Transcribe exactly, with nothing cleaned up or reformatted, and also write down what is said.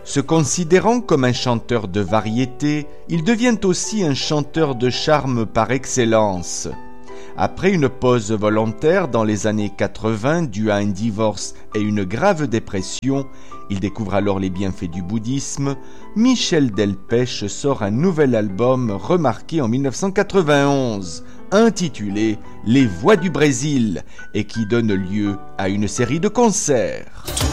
Se considérant comme un chanteur de variété, il devient aussi un chanteur de charme par excellence. Après une pause volontaire dans les années quatre-vingts due à un divorce et une grave dépression, il découvre alors les bienfaits du bouddhisme. Michel Delpech sort un nouvel album remarqué en mille neuf cent quatre-vingt-onze, intitulé « Les Voix du Brésil » et qui donne lieu à une série de concerts.